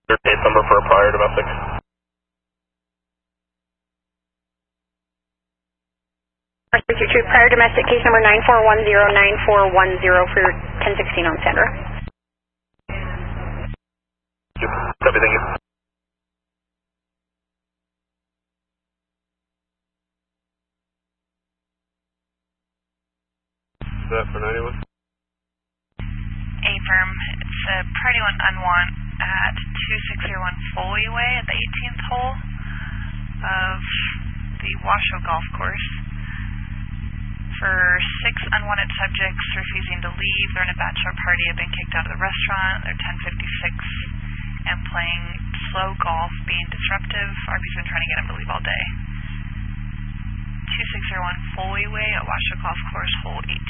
Your case number for a prior domestic. Prior domestic case number 94109410 for 1016 on Sandra. Copy, thank you. Is that for 91? Affirm. It's a priority one unwant at 2601 Foley Way at the 18th hole of the Washoe Golf Course. For 6 unwanted subjects refusing to leave, they're in a bachelor party, have been kicked out of the restaurant, they're 10:56 and playing slow golf, being disruptive. RB's been trying to get them to leave all day. 2601 Foley Way at Washoe Golf Course, hole 18.